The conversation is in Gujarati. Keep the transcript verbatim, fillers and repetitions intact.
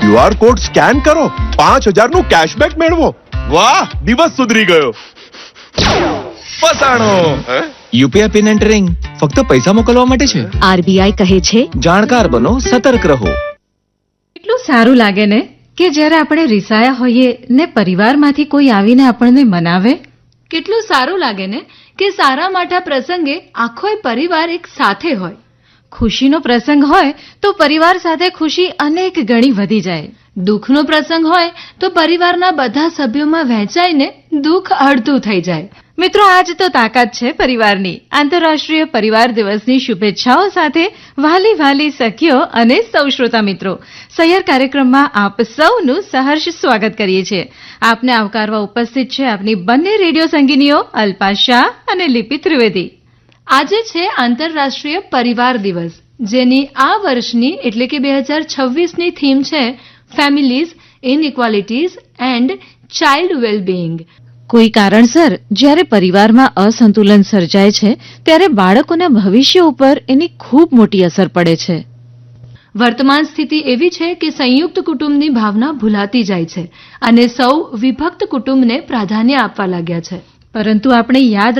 ક્યુઆર કોડ સ્કેન કરો, પાંચ હજાર નું કેશબેક મેળવો. વાહ, દિવસ સુધરી ગયો. ફસાણો. યુપીઆઈ પિન એન્ટરિંગ ફક્ત પૈસા મોકલવા માટે છે. આરબીઆઈ કહે છે, જાણકાર બનો, સતર્ક રહો. એટલું સારું લાગે ને કે જ્યારે આપણે રિસાયા હોઈએ ને પરિવારમાંથી કોઈ આવીને આપણને મનાવે. કેટલું સારું લાગે ને કે સારા માઠા પ્રસંગે આખો પરિવાર એક સાથે હોય. ખુશીનો પ્રસંગ હોય તો પરિવાર સાથે ખુશી અનેક ગણી વધી જાય. દુઃખનો પ્રસંગ હોય તો પરિવારના બધા સભ્યોમાં વહેંચાઈને દુઃખ અડધું થઈ જાય. મિત્રો, આજ તો તાકાત છે પરિવારની. આંતરરાષ્ટ્રીય પરિવાર દિવસની શુભેચ્છાઓ સાથે વહાલી વહાલી સખીઓ અને સૌ શ્રોતા મિત્રો, સૈયર કાર્યક્રમમાં આપ સૌનું સહર્ષ સ્વાગત કરીએ છીએ. આપને આવકારવા ઉપસ્થિત છે આપની બંને રેડિયો સંગીનીઓ અલ્પા શાહ અને લિપિ ત્રિવેદી. આજે છે આંતરરાષ્ટ્રીય પરિવાર દિવસ, જેની આ વર્ષની એટલે કે બે હજાર છવ્વીસની થીમ છે ફેમિલીઝ, ઇનઇક્વાલિટીઝ એન્ડ ચાઇલ્ડ વેલબીઇંગ. કોઈ કારણસર જ્યારે પરિવારમાં અસંતુલન સર્જાય છે ત્યારે બાળકોના ભવિષ્ય ઉપર એની ખૂબ મોટી અસર પડે છે. વર્તમાન સ્થિતિ એવી છે કે સંયુક્ત કુટુંબની ભાવના ભૂલાતી જાય છે અને સૌ વિભક્ત કુટુંબને પ્રાધાન્ય આપવા લાગ્યા છે. પરંતુ આપણે યાદ